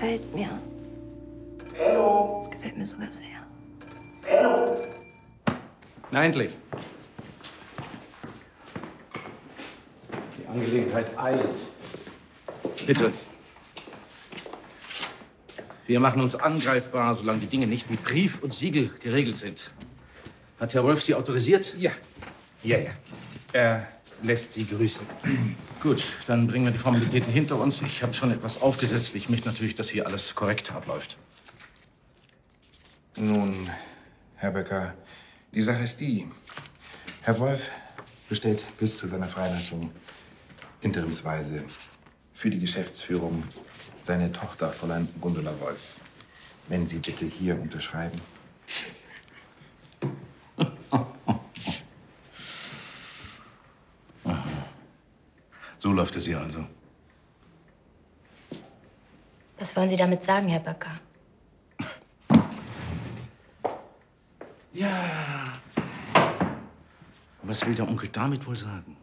gefällt mir. Benno! Das gefällt mir sogar sehr. Benno! Na, endlich. Die Angelegenheit eilt. Bitte. Wir machen uns angreifbar, solange die Dinge nicht mit Brief und Siegel geregelt sind. Hat Herr Wolf Sie autorisiert? Ja. Ja. Er lässt Sie grüßen. Gut, dann bringen wir die Formalitäten hinter uns. Ich habe schon etwas aufgesetzt. Ich möchte natürlich, dass hier alles korrekt abläuft. Nun, Herr Böcker, die Sache ist die. Herr Wolf bestellt bis zu seiner Freilassung interimsweise für die Geschäftsführung seine Tochter, Fräulein Gundula Wolf. Wenn Sie bitte hier unterschreiben. So läuft es hier also. Was wollen Sie damit sagen, Herr Böcker? Ja. Was will der Onkel damit wohl sagen?